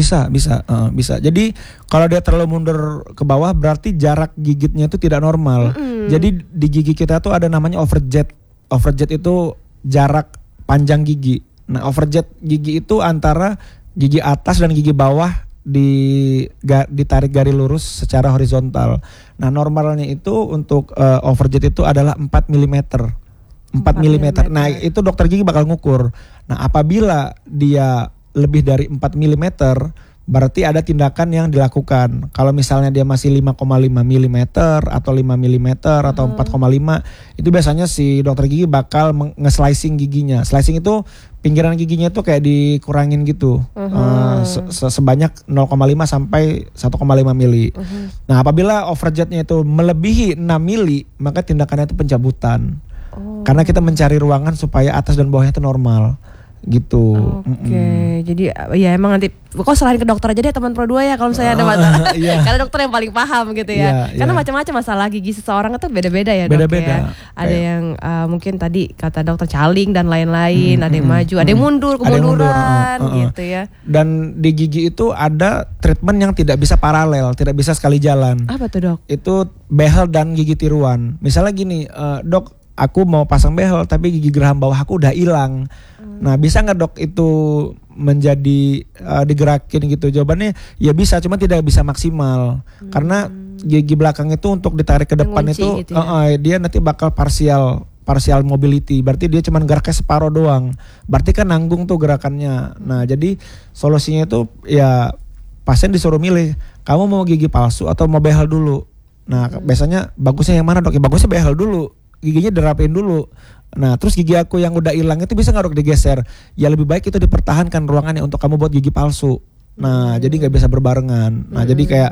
Bisa. Jadi kalau dia terlalu mundur ke bawah berarti jarak gigitnya itu tidak normal. Jadi di gigi kita tuh ada namanya overjet. Overjet itu jarak panjang gigi. Nah, overjet gigi itu antara gigi atas dan gigi bawah ditarik garis lurus secara horizontal. Nah, normalnya itu untuk overjet itu adalah 4 mm. 4 mm. Nah, itu dokter gigi bakal ngukur. Nah, apabila dia lebih dari 4 mm, berarti ada tindakan yang dilakukan. Kalau misalnya dia masih 5,5 mm atau 5 mm atau 4,5, itu biasanya si dokter gigi bakal nge-slicing giginya. Slicing itu pinggiran giginya itu kayak dikurangin gitu. Sebanyak 0,5 sampai 1,5 mili. Nah, apabila overjetnya itu melebihi 6 mili, maka tindakannya itu pencabutan. Karena kita mencari ruangan supaya atas dan bawahnya itu normal. Gitu. Oke. Jadi ya emang nanti kok selain ke dokter aja deh teman Pro 2 ya kalau misalnya ada masalah. Karena dokter yang paling paham gitu ya. Karena macam-macam masalah gigi seseorang itu beda-beda ya, Dok. Ya. Ada yang mungkin tadi kata dokter caling dan lain-lain, ada yang maju, ada yang mundur, kemunduran gitu ya. Dan di gigi itu ada treatment yang tidak bisa paralel, tidak bisa sekali jalan. Apa tuh, Dok? Itu behel dan gigi tiruan. Misalnya gini, Dok, aku mau pasang behel tapi gigi geraham bawah aku udah hilang. Nah, bisa nggak, Dok, itu menjadi digerakin gitu? Jawabannya ya bisa, cuma tidak bisa maksimal. Karena gigi belakang itu untuk ditarik ke depan itu gitu ya? Dia nanti bakal partial mobility. Berarti dia cuma geraknya separuh doang. Berarti kan nanggung tuh gerakannya. Nah, jadi solusinya itu ya pasien disuruh milih, kamu mau gigi palsu atau mau behel dulu. Nah, biasanya bagusnya yang mana, Dok? Ya bagusnya behel dulu. Giginya dirapin dulu. Nah, terus gigi aku yang udah hilang itu bisa nggak, Dok, digeser? Ya lebih baik itu dipertahankan ruangannya untuk kamu buat gigi palsu. Nah, jadi nggak bisa berbarengan. Nah, jadi kayak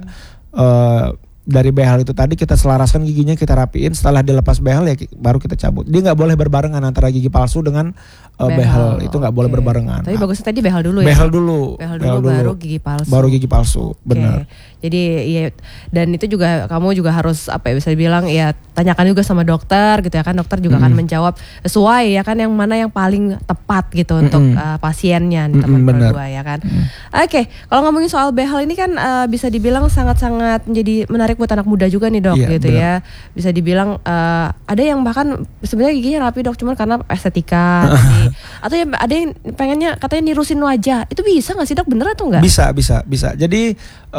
dari behel itu tadi kita selaraskan giginya, kita rapiin. Setelah dilepas behel ya baru kita cabut. Dia nggak boleh berbarengan antara gigi palsu dengan behel. Itu nggak boleh berbarengan. Tapi bagusnya tadi behel dulu ya? Behel dulu baru gigi palsu. Baru gigi palsu, benar. Jadi ya, dan itu juga kamu juga harus bisa dibilang ya tanyakan juga sama dokter gitu ya kan, dokter juga akan menjawab sesuai ya kan yang mana yang paling tepat gitu untuk pasiennya nih, teman berdua ya kan. Oke, kalau ngomongin soal behel ini kan bisa dibilang sangat-sangat menjadi menarik buat anak muda juga nih, Dok, gitu bener. Ya. Bisa dibilang ada yang bahkan sebenarnya giginya rapi, Dok, cuman karena estetika atau ya ada yang pengennya katanya nirusin wajah. Itu bisa nggak sih, Dok? Bener atau enggak? Bisa. Jadi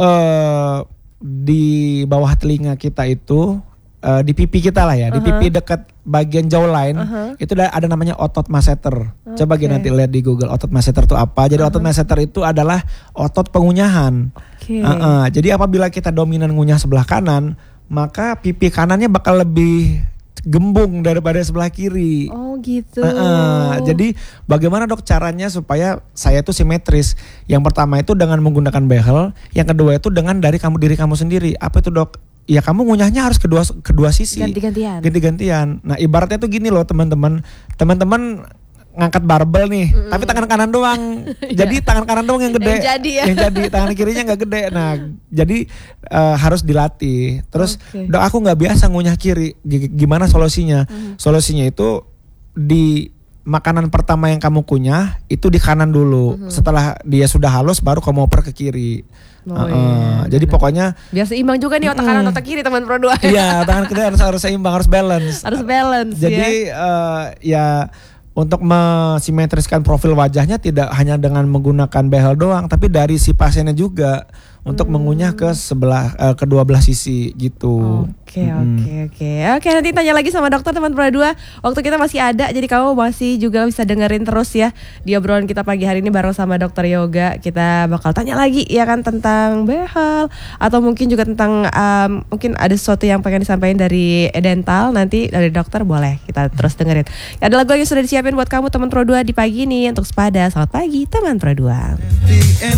di bawah telinga kita itu di pipi kita lah ya, di pipi dekat bagian jawline itu ada namanya otot masseter. Coba nanti lihat di Google otot masseter itu apa. Jadi otot masseter itu adalah otot pengunyahan. Jadi apabila kita dominan ngunyah sebelah kanan, maka pipi kanannya bakal lebih gembung daripada sebelah kiri. Oh gitu. Jadi bagaimana, Dok, caranya supaya saya itu simetris? Yang pertama itu dengan menggunakan behel, yang kedua itu dengan dari diri kamu sendiri. Apa itu, Dok? Ya kamu ngunyahnya harus kedua sisi. Ganti-gantian. Nah, ibaratnya tuh gini loh, teman-teman ngangkat barbel nih, tapi tangan kanan doang. Jadi tangan kanan doang yang gede. Yang jadi tangan kirinya nggak gede. Nah, jadi harus dilatih. Terus, Dok, aku nggak biasa ngunyah kiri. Gimana solusinya? Solusinya itu di makanan pertama yang kamu kunyah itu di kanan dulu. Setelah dia sudah halus baru kamu oper ke kiri. Jadi pokoknya biar seimbang juga nih otak kanan otak kiri, teman Pro 2. Iya, tangan kiri harus seimbang, harus balance. Jadi ya untuk mensimetriskan profil wajahnya tidak hanya dengan menggunakan behel doang, tapi dari si pasiennya juga untuk mengunyah ke kedua belah sisi gitu. Oke, nanti tanya lagi sama dokter, teman Pro 2. Waktu kita masih ada, jadi kamu masih juga bisa dengerin terus ya di obrolan kita pagi hari ini bareng sama Dokter Yoga. Kita bakal tanya lagi ya kan tentang behel atau mungkin juga tentang mungkin ada sesuatu yang pengen disampaikan dari dental, nanti dari dokter boleh kita terus dengerin. Ada lagu yang sudah disiapin buat kamu teman Pro 2 di pagi ini untuk Sepada. Selamat pagi teman Pro 2.